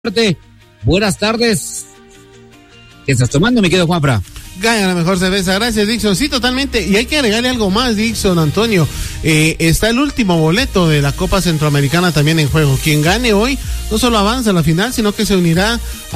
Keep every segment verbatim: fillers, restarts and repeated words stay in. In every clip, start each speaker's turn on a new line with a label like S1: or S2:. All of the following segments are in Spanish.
S1: Buenas tardes. ¿Qué estás tomando, mi querido Juanfra?
S2: Gana la mejor cerveza, gracias Dixon. Sí, totalmente, y hay que agregarle algo más, Dixon, Antonio. Eh, está el último boleto de la Copa Centroamericana también en juego. Quien gane hoy no solo avanza a la final, sino que se unirá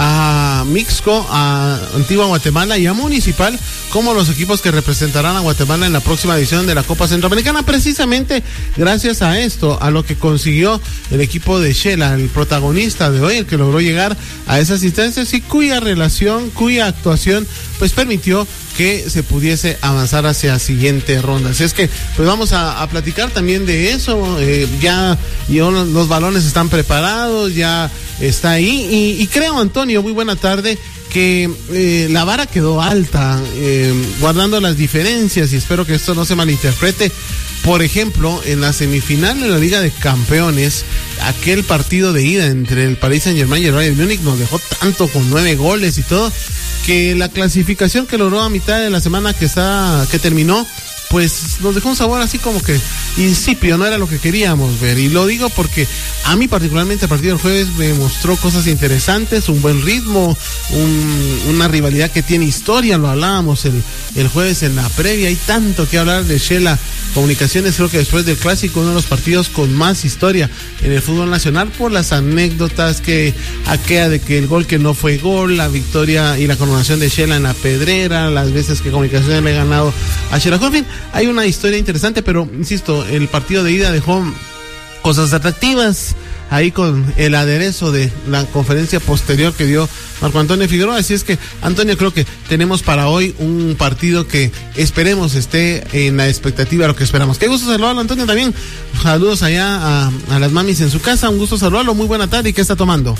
S2: a Mixco, a Antigua Guatemala y a Municipal como los equipos que representarán a Guatemala en la próxima edición de la Copa Centroamericana, precisamente gracias a esto, a lo que consiguió el equipo de Shela, el protagonista de hoy, el que logró llegar a esas instancias y cuya relación, cuya actuación pues permitió que se pudiese avanzar hacia la siguiente ronda. Así es que pues vamos a, a platicar también de eso. Eh, ya yo, los balones están preparados, ya está ahí y, y creo, Antonio, muy buena tarde, que eh, la vara quedó alta, eh, guardando las diferencias, y espero que esto no se malinterprete. Por ejemplo, en la semifinal de la Liga de Campeones, aquel partido de ida entre el Paris Saint-Germain y el Bayern Múnich nos dejó tanto, con nueve goles y todo, que la clasificación que logró a mitad de la semana que está que terminó, pues nos dejó un sabor así como que insípido, no era lo que queríamos ver. Y lo digo porque a mí particularmente el partido del jueves me mostró cosas interesantes, un buen ritmo, un, una rivalidad que tiene historia, lo hablábamos el, el jueves en la previa. Hay tanto que hablar de Shela Comunicaciones, creo que después del clásico, uno de los partidos con más historia en el fútbol nacional, por las anécdotas que aquella de que el gol que no fue gol, la victoria y la coronación de Shela en la Pedrera, las veces que Comunicaciones le ha ganado a Shela. En fin, hay una historia interesante, pero insisto, el partido de ida dejó cosas atractivas ahí con el aderezo de la conferencia posterior que dio Marco Antonio Figueroa. Así es que, Antonio, creo que tenemos para hoy un partido que esperemos esté en la expectativa de lo que esperamos. Qué gusto saludarlo, Antonio, también. Saludos allá a, a las mamis en su casa, un gusto saludarlo, muy buena tarde. ¿Y qué está tomando?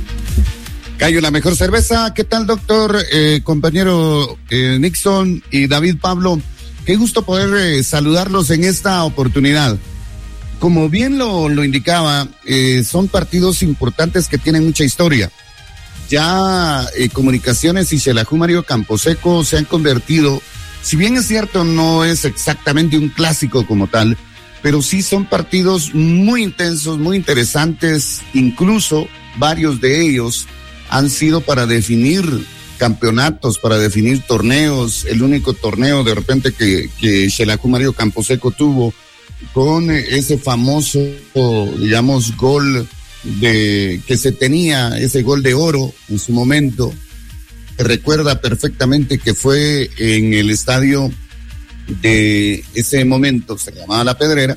S3: Gallo, la mejor cerveza. ¿Qué tal, doctor, eh, compañero eh, Nixon y David Pablo? Qué gusto poder eh, saludarlos en esta oportunidad. Como bien lo, lo indicaba, eh, son partidos importantes que tienen mucha historia. Ya eh, Comunicaciones y Xelajú Mario Camposeco se han convertido, si bien es cierto, no es exactamente un clásico como tal, pero sí son partidos muy intensos, muy interesantes. Incluso varios de ellos han sido para definir campeonatos, para definir torneos. El único torneo de repente que, que Xelajú Mario Camposeco tuvo con ese famoso, digamos, gol de que se tenía, ese gol de oro en su momento. Recuerda perfectamente que fue en el estadio de ese momento, se llamaba La Pedrera,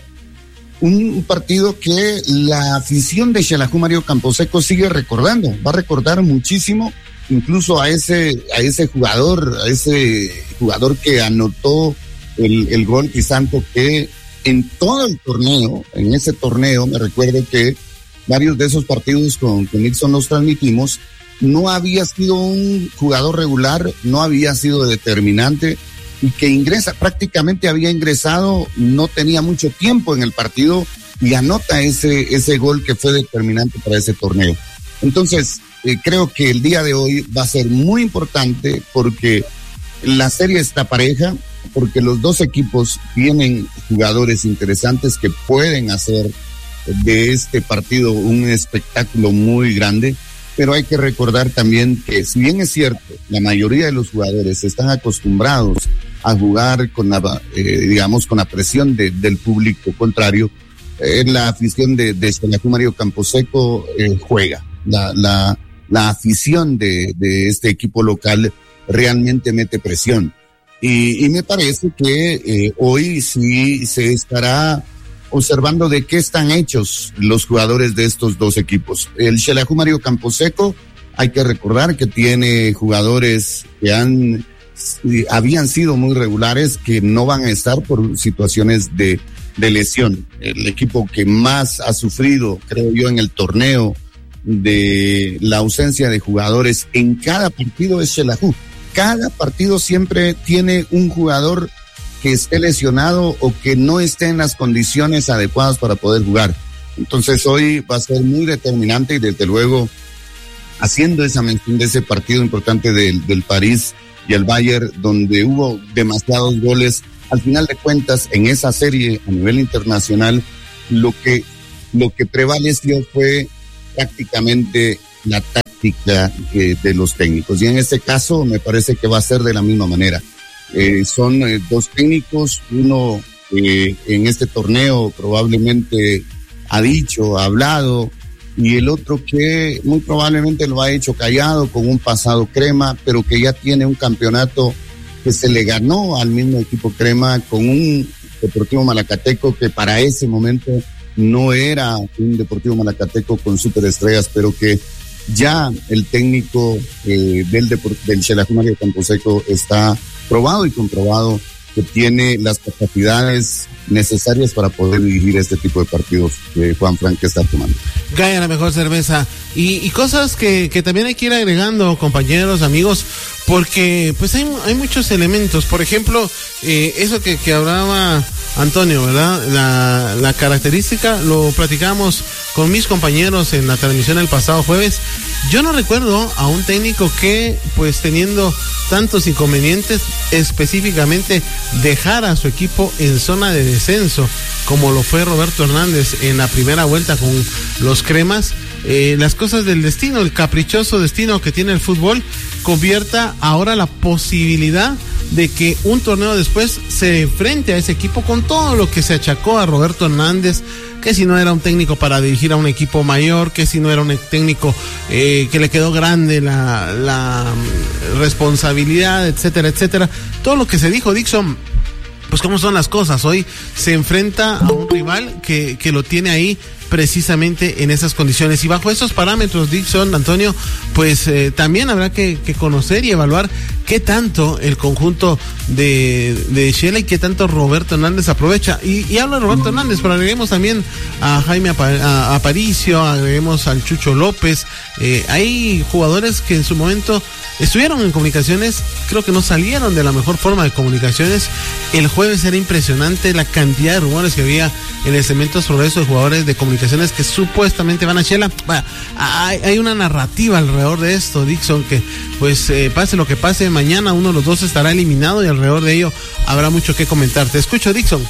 S3: un partido que la afición de Xelajú Mario Camposeco sigue recordando, va a recordar muchísimo, incluso a ese, a ese jugador, a ese jugador que anotó el, el gol Crisanto, que en todo el torneo, en ese torneo, me recuerdo que varios de esos partidos con, con Nixon los transmitimos, no había sido un jugador regular, no había sido determinante, y que ingresa, prácticamente había ingresado, no tenía mucho tiempo en el partido, y anota ese, ese gol que fue determinante para ese torneo. Entonces, eh, creo que el día de hoy va a ser muy importante, porque la serie está pareja, porque los dos equipos tienen jugadores interesantes que pueden hacer de este partido un espectáculo muy grande, pero hay que recordar también que, si bien es cierto, la mayoría de los jugadores están acostumbrados a jugar con la, eh, digamos, con la presión de, del público contrario, eh, la afición de, de Xelajú Mario Camposeco eh, juega. La, la, la afición de, de este equipo local realmente mete presión. Y, y me parece que eh, hoy sí se estará observando de qué están hechos los jugadores de estos dos equipos. El Xelajú Mario Camposeco, hay que recordar que tiene jugadores que han habían sido muy regulares, que no van a estar por situaciones de, de lesión. El equipo que más ha sufrido, creo yo, en el torneo de la ausencia de jugadores en cada partido es Xelajú. Cada partido siempre tiene un jugador que esté lesionado o que no esté en las condiciones adecuadas para poder jugar. Entonces hoy va a ser muy determinante, y desde luego, haciendo esa mención de ese partido importante del, del París y el Bayern, donde hubo demasiados goles, al final de cuentas, en esa serie a nivel internacional, lo que, lo que prevaleció fue prácticamente la táctica eh, de los técnicos. Y en este caso me parece que va a ser de la misma manera. Eh, son eh, dos técnicos, uno eh, en este torneo probablemente ha dicho, ha hablado, y el otro que muy probablemente lo ha hecho callado con un pasado Crema, pero que ya tiene un campeonato que se le ganó al mismo equipo Crema con un Deportivo Malacateco que para ese momento no era un Deportivo Malacateco con superestrellas, pero que ya el técnico eh, del, Depor- del Xelajú Mario Camposeco está probado y comprobado que tiene las capacidades necesarias para poder dirigir este tipo de partidos que Juan Frank está tomando.
S2: Gaya, la mejor cerveza. Y, y cosas que, que también hay que ir agregando, compañeros, amigos, porque pues hay, hay muchos elementos. Por ejemplo, eh, eso que, que hablaba Antonio, ¿verdad? La, la característica, lo platicamos con mis compañeros en la transmisión el pasado jueves. Yo no recuerdo a un técnico que, pues teniendo tantos inconvenientes, específicamente dejara a su equipo en zona de descenso, como lo fue Roberto Hernández en la primera vuelta con los Cremas. Eh, las cosas del destino, el caprichoso destino que tiene el fútbol, convierta ahora la posibilidad de que un torneo después se enfrente a ese equipo con todo lo que se achacó a Roberto Hernández, que si no era un técnico para dirigir a un equipo mayor, que si no era un técnico eh, que le quedó grande la, la responsabilidad, etcétera, etcétera. Todo lo que se dijo, Dixon, pues cómo son las cosas. Hoy se enfrenta a un rival que, que lo tiene ahí precisamente en esas condiciones, y bajo esos parámetros, Dixon, Antonio, pues eh, también habrá que, que conocer y evaluar qué tanto el conjunto de, de Xela y qué tanto Roberto Hernández aprovecha. Y, y hablo de Roberto Hernández, pero agreguemos también a Jaime Aparicio, agreguemos al Chucho López. Eh, hay jugadores que en su momento estuvieron en Comunicaciones, creo que no salieron de la mejor forma de Comunicaciones. El jueves era impresionante la cantidad de rumores que había en el Cementos Progreso de jugadores de Comunicaciones que supuestamente van a Xela. Bueno, hay, hay una narrativa alrededor de esto, Dixon, que pues eh, pase lo que pase, mañana uno de los dos estará eliminado y alrededor de ello habrá mucho que comentar. Te escucho, Dixon.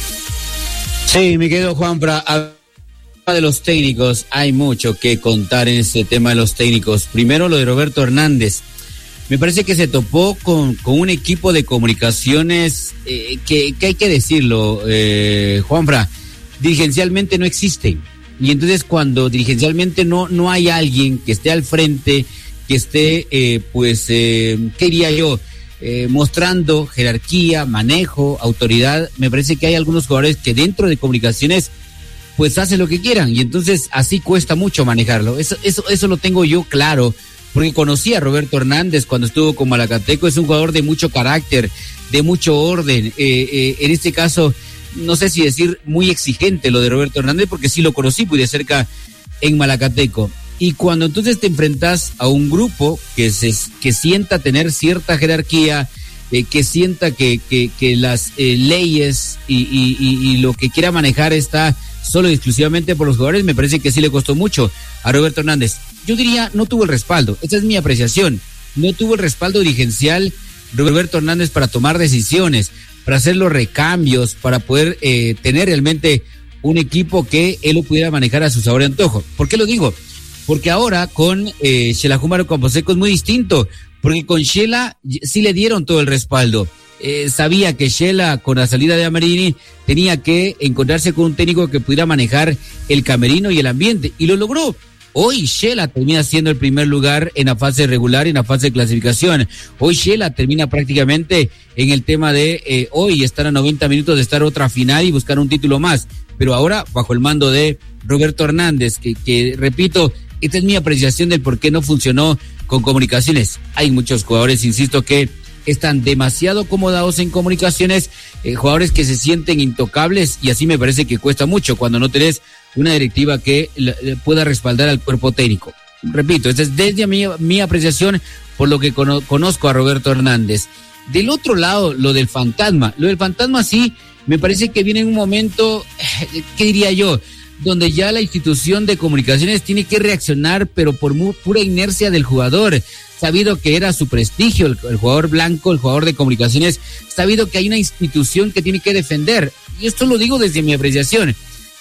S1: Sí, mi querido Juan, para hablar de los técnicos, hay mucho que contar en este tema de los técnicos. Primero lo de Roberto Hernández. Me parece que se topó con, con un equipo de Comunicaciones eh, que, que hay que decirlo, eh, Juanfra, dirigencialmente no existe. Y entonces cuando dirigencialmente no, no hay alguien que esté al frente, que esté, eh, pues, eh, ¿qué diría yo? Eh, mostrando jerarquía, manejo, autoridad, me parece que hay algunos jugadores que dentro de Comunicaciones pues hacen lo que quieran, y entonces así cuesta mucho manejarlo. Eso, eso, eso lo tengo yo claro, porque conocí a Roberto Hernández cuando estuvo con Malacateco. Es un jugador de mucho carácter, de mucho orden, eh, eh, en este caso, no sé si decir muy exigente lo de Roberto Hernández, porque sí lo conocí muy de cerca en Malacateco. Y cuando entonces te enfrentas a un grupo que se que sienta tener cierta jerarquía, eh, que sienta que, que, que las eh, leyes y, y, y, y lo que quiera manejar está solo y exclusivamente por los jugadores, me parece que sí le costó mucho a Roberto Hernández. Yo diría, no tuvo el respaldo, esa es mi apreciación, no tuvo el respaldo dirigencial Roberto Hernández para tomar decisiones, para hacer los recambios, para poder eh, tener realmente un equipo que él lo pudiera manejar a su sabor y antojo. ¿Por qué lo digo? Porque ahora con eh, Xelajú Mario Camposeco es muy distinto, porque con Xela sí le dieron todo el respaldo. Eh, sabía que Xela, con la salida de Amarini, tenía que encontrarse con un técnico que pudiera manejar el camerino y el ambiente, y lo logró. Hoy Xela termina siendo el primer lugar en la fase regular y en la fase de clasificación. Hoy Xela termina prácticamente en el tema de eh, hoy estar a noventa minutos de estar otra final y buscar un título más, pero ahora bajo el mando de Roberto Hernández, que, que repito, esta es mi apreciación del por qué no funcionó con Comunicaciones. Hay muchos jugadores, insisto, que están demasiado acomodados en Comunicaciones, eh, jugadores que se sienten intocables, y así me parece que cuesta mucho cuando no tenés una directiva que le, le pueda respaldar al cuerpo técnico. Repito, esta es desde mi, mi apreciación por lo que cono, conozco a Roberto Hernández. Del otro lado, lo del fantasma. Lo del fantasma sí, me parece que viene en un momento, ¿qué diría yo?, donde ya la institución de Comunicaciones tiene que reaccionar, pero por muy, pura inercia del jugador. Sabido que era su prestigio, el, el jugador blanco, el jugador de Comunicaciones, sabido que hay una institución que tiene que defender. Y esto lo digo desde mi apreciación.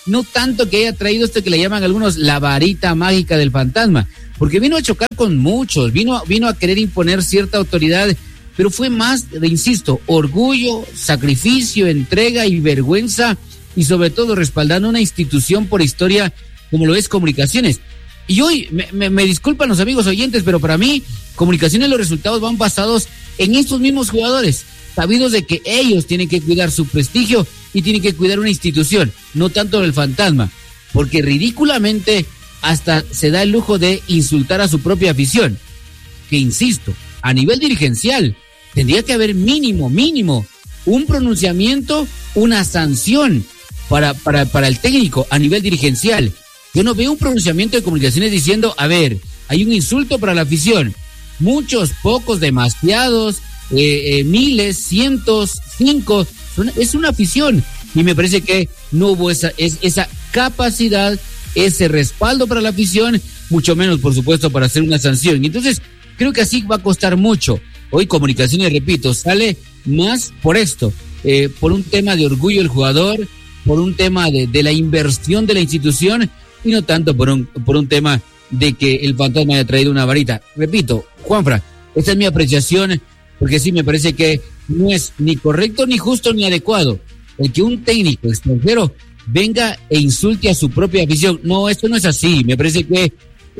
S1: no tanto que haya traído esto que le llaman algunos la varita mágica del fantasma, porque vino a chocar con muchos, vino, vino a querer imponer cierta autoridad, pero fue más, insisto, orgullo, sacrificio, entrega y vergüenza, y sobre todo respaldando una institución por historia como lo es Comunicaciones. Y hoy, me, me, me disculpan los amigos oyentes, pero para mí, Comunicaciones, los resultados van basados en estos mismos jugadores, sabidos de que ellos tienen que cuidar su prestigio y tienen que cuidar una institución, no tanto el fantasma, porque ridículamente hasta se da el lujo de insultar a su propia afición, que insisto, a nivel dirigencial, tendría que haber mínimo, mínimo, un pronunciamiento, una sanción para, para, para el técnico a nivel dirigencial. Yo no veo un pronunciamiento de Comunicaciones diciendo, a ver, hay un insulto para la afición. Muchos, pocos, demasiados, eh, eh, miles, cientos, cinco, son, es una afición. Y me parece que no hubo esa, es, esa capacidad, ese respaldo para la afición, mucho menos, por supuesto, para hacer una sanción. Y entonces, creo que así va a costar mucho. Hoy Comunicaciones, repito, sale más por esto, eh, por un tema de orgullo del jugador, por un tema de, de la inversión de la institución, y no tanto por un, por un tema de que el fantasma haya traído una varita. Repito, Juanfra, esta es mi apreciación, porque sí me parece que no es ni correcto, ni justo, ni adecuado el que un técnico extranjero venga e insulte a su propia afición. No, esto no es así. Me parece que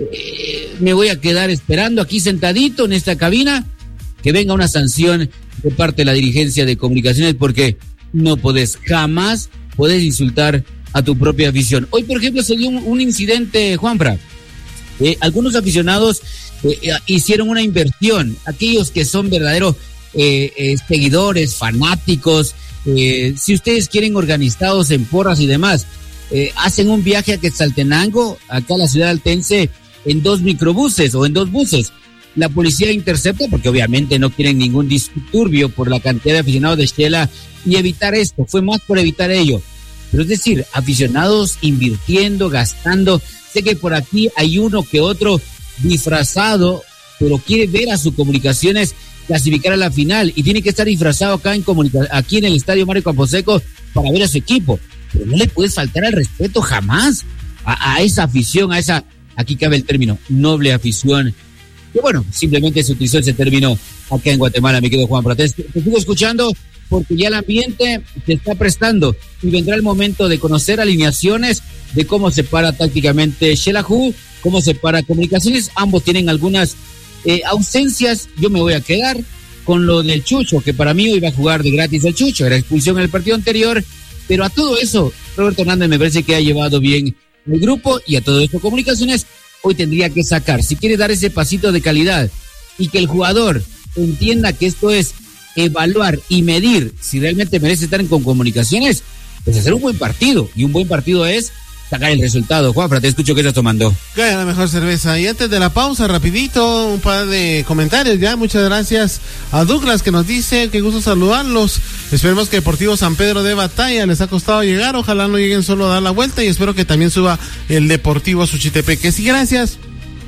S1: eh, me voy a quedar esperando aquí sentadito en esta cabina que venga una sanción de parte de la dirigencia de Comunicaciones, porque no podés, jamás podés insultar a tu propia afición. Hoy, por ejemplo, se dio un, un incidente, Juanfra. Eh, algunos aficionados eh, eh, hicieron una inversión, aquellos que son verdaderos eh, eh, seguidores, fanáticos, eh, si ustedes quieren organizados en porras y demás, eh, hacen un viaje a Quetzaltenango, acá a la ciudad altense, en dos microbuses o en dos buses. La policía intercepta porque obviamente no quieren ningún disturbio por la cantidad de aficionados de Shela y evitar esto, fue más por evitar ello. Pero es decir, aficionados invirtiendo, gastando. Sé que por aquí hay uno que otro disfrazado, pero quiere ver a sus Comunicaciones clasificar a la final y tiene que estar disfrazado acá en comunica- aquí en el Estadio Mario Camposeco para ver a su equipo. Pero no le puedes faltar al respeto jamás a, a esa afición, a esa, aquí cabe el término, noble afición. Que bueno, simplemente se utilizó ese término acá en Guatemala, mi querido Juan. Pero te, te sigo escuchando porque ya el ambiente se está prestando y vendrá el momento de conocer alineaciones de cómo se para tácticamente Xelajú, cómo se para Comunicaciones. Ambos tienen algunas eh, ausencias. Yo me voy a quedar con lo del Chucho, que para mí hoy va a jugar de gratis el Chucho, era expulsión en el partido anterior, pero a todo eso Roberto Hernández me parece que ha llevado bien el grupo, y a todo esto Comunicaciones hoy tendría que sacar, si quiere dar ese pasito de calidad y que el jugador entienda que esto es evaluar y medir si realmente merece estar en con Comunicaciones, pues hacer un buen partido, y un buen partido es sacar el resultado. Juanfra, te escucho que estás tomando.
S2: Cae la mejor cerveza. Y antes de la pausa, rapidito, un par de comentarios ya. Muchas gracias a Douglas, que nos dice que gusto saludarlos. Esperemos que Deportivo San Pedro de Batalla les ha costado llegar. Ojalá no lleguen solo a dar la vuelta, y espero que también suba el Deportivo Suchitepeques. Y gracias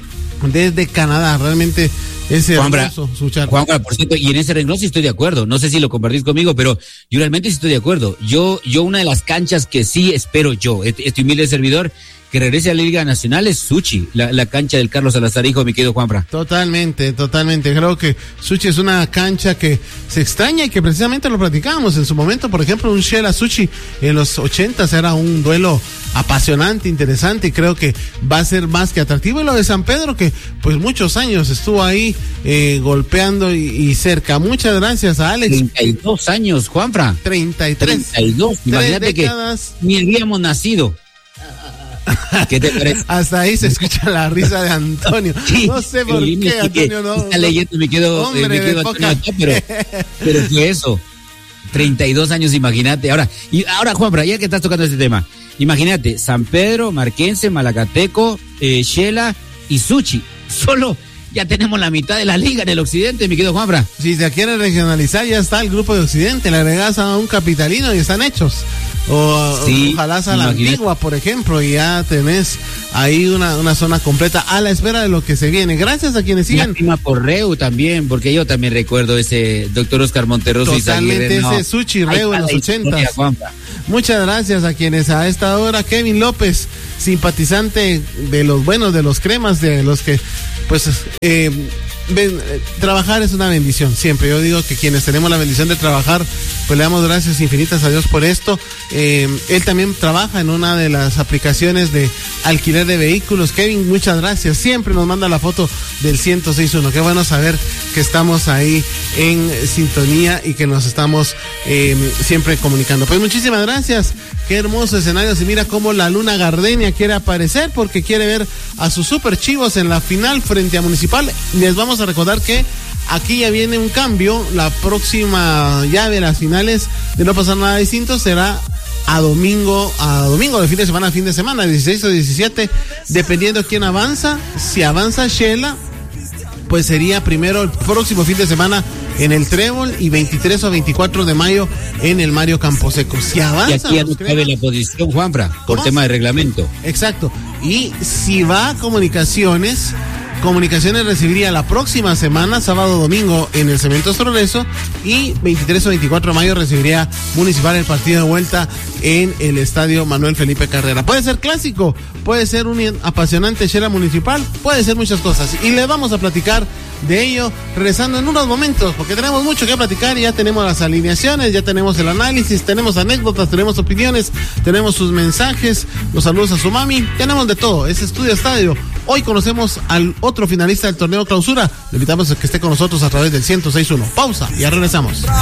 S2: desde Canadá, realmente es hermoso escuchar.
S1: Juanfra, por cierto, y en ese renglón sí estoy de acuerdo, no sé si lo compartís conmigo, pero yo realmente sí estoy de acuerdo. Yo, yo una de las canchas que sí espero yo, este, este humilde servidor, que regrese a la Liga Nacional es Suchi, la, la cancha del Carlos Salazar, hijo, mi querido Juanfra.
S2: Totalmente, totalmente. Creo que Suchi es una cancha que se extraña y que precisamente lo platicábamos en su momento. Por ejemplo, un Shela Suchi en los ochentas era un duelo apasionante, interesante, y creo que va a ser más que atractivo. Y lo de San Pedro, que pues muchos años estuvo ahí eh, golpeando y, y cerca. Muchas gracias a Alex.
S1: treinta y dos años, Juanfra.
S2: treinta y tres.
S1: treinta y dos. Imagínate que ni habíamos nacido. ¿Qué te parece?
S2: Hasta ahí se escucha la risa de Antonio.
S1: Sí,
S2: no sé por qué, Antonio, no.
S1: Está leyendo, me quedo, eh, me quedo Antonio acá, pero, pero fue eso. treinta y dos años, imagínate. Ahora, y ahora, Juanfra, ya que estás tocando este tema, imagínate, San Pedro, Marquense, Malacateco, eh, Shela y Suchi. Solo ya tenemos la mitad de la liga en el occidente, mi querido Juanfra.
S2: Si se quiere regionalizar, ya está el grupo de occidente, le agregas a un capitalino y están hechos. O sí, ojalá a la Antigua, por ejemplo, y ya tenés ahí una, una zona completa a la espera de lo que se viene. Gracias a quienes siguen.
S1: Lástima por Reu también, porque yo también recuerdo ese doctor Oscar Monterroso.
S2: Totalmente, ese no. Suchi Reu en los ochentas. Muchas gracias a quienes a esta hora. Kevin López, simpatizante de los buenos, de los cremas, de los que, pues, eh, ven, eh, trabajar es una bendición, siempre. Yo digo que quienes tenemos la bendición de trabajar, pues le damos gracias infinitas a Dios por esto. Eh, él también trabaja en una de las aplicaciones de alquiler de vehículos. Kevin, muchas gracias. Siempre nos manda la foto del ciento seis punto uno. Qué bueno saber que estamos ahí en sintonía y que nos estamos eh, siempre comunicando. Pues muchísimas gracias. Qué hermoso escenario. Se mira cómo la Luna Gardenia quiere aparecer porque quiere ver a sus super chivos en la final frente a Municipal. Les vamos a recordar que aquí ya viene un cambio. La próxima llave de las finales, de no pasar nada distinto, será a domingo, a domingo de fin de semana a fin de semana, dieciséis o diecisiete, dependiendo quién avanza. Si avanza Shela, pues sería primero el próximo fin de semana en el Trébol y veintitrés o veinticuatro de mayo en el Mario Camposeco. Si avanza,
S1: y aquí ya no cabe la posición, Juanfra, por
S2: ¿Cómo?
S1: tema de reglamento.
S2: Exacto. Y si va a Comunicaciones, Comunicaciones recibiría la próxima semana, sábado domingo, en el Cementos Progreso, y veintitrés o veinticuatro de mayo recibiría Municipal el partido de vuelta en el Estadio Manuel Felipe Carrera. Puede ser clásico, puede ser un apasionante Shela Municipal, puede ser muchas cosas, y le vamos a platicar de ello regresando en unos momentos, porque tenemos mucho que platicar y ya tenemos las alineaciones, ya tenemos el análisis, tenemos anécdotas, tenemos opiniones, tenemos sus mensajes, los saludos a su mami, tenemos de todo. Es Estudio Estadio. Hoy conocemos al otro finalista del torneo Clausura. Le invitamos a que esté con nosotros a través del ciento seis punto uno. Pausa, ya regresamos.